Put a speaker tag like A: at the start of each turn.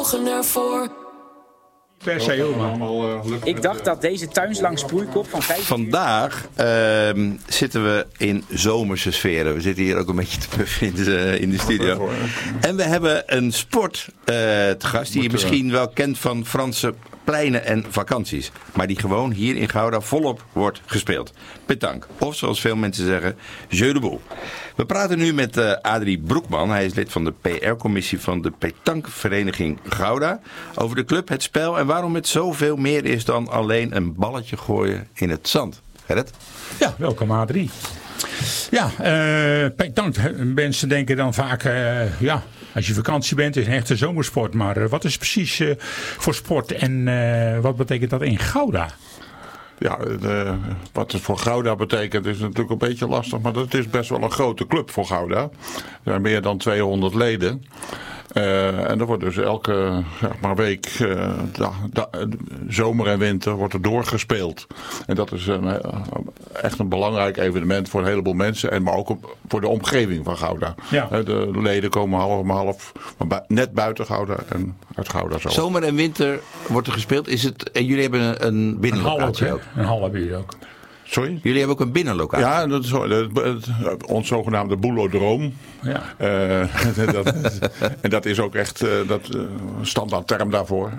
A: Per se helemaal.
B: Ik dacht dat deze tuinslang sproeikop van 5
C: Vandaag zitten we in zomerse sferen. We zitten hier ook een beetje te puffen in de studio. En we hebben een sport te gast die je misschien wel kent van Franse pleinen en vakanties. Maar die gewoon hier in Gouda volop wordt gespeeld. Pétanque. Of zoals veel mensen zeggen, jeu de boule. We praten nu met Adrie Broekman. Hij is lid van de PR-commissie van de Pétanquevereniging Gouda. Over de club, het spel en waarom het zoveel meer is dan alleen een balletje gooien in het zand. Gerrit?
A: Ja, welkom Adrie. Ja, pétanque. Mensen denken dan vaak, als je vakantie bent, is het een echte zomersport. Maar wat is precies voor sport en wat betekent dat in Gouda?
D: Ja, wat het voor Gouda betekent is natuurlijk een beetje lastig. Maar het is best wel een grote club voor Gouda. Er zijn meer dan 200 leden. En er wordt dus elke week, zomer en winter, wordt er doorgespeeld. En dat is echt een belangrijk evenement voor een heleboel mensen. Maar ook voor de omgeving van Gouda. Ja. De leden komen half net buiten Gouda en uit Gouda zo.
C: Zomer en winter wordt er gespeeld. En jullie hebben een binnenlocatie ook?
A: Een hal hebben jullie ook.
D: Sorry?
C: Jullie hebben ook een binnenlocatie?
D: Ja, dat is ons zogenaamde boulodroom.
A: Ja.
D: En dat is ook echt standaard term daarvoor.